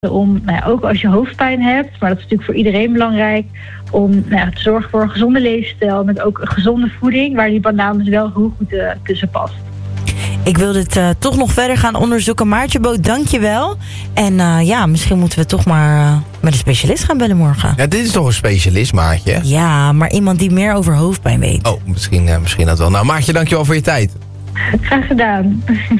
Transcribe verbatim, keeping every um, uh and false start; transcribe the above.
om, nou ja, ook als je hoofdpijn hebt, maar dat is natuurlijk voor iedereen belangrijk, om nou ja, te zorgen voor een gezonde leefstijl met ook een gezonde voeding, waar die banaan dus wel heel goed uh, tussen past. Ik wil dit uh, toch nog verder gaan onderzoeken. Maartje Boot, dank je wel. En uh, ja, misschien moeten we toch maar uh, met een specialist gaan bellen morgen. Ja, dit is toch een specialist, Maartje? Ja, maar iemand die meer over hoofdpijn weet. Oh, misschien, uh, misschien dat wel. Nou, Maartje, dank je wel voor je tijd. Graag gedaan.